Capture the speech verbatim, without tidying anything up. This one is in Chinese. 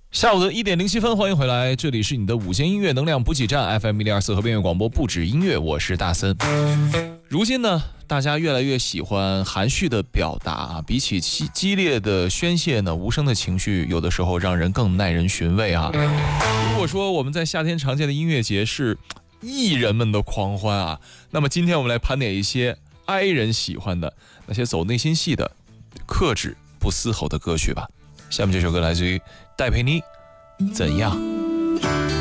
下午的一点零七分，欢迎回来，这里是你的午间音乐能量补给站 F M 一零二四和边缘广播不止音乐，我是大森。如今呢，大家越来越喜欢含蓄的表达啊，比起激激烈的宣泄呢，无声的情绪有的时候让人更耐人寻味啊。如果说我们在夏天常见的音乐节是艺人们的狂欢啊，那么今天我们来盘点一些 I 人喜欢的那些走内心戏的克制不嘶吼的歌曲吧。下面这首歌来自于戴佩妮，怎样？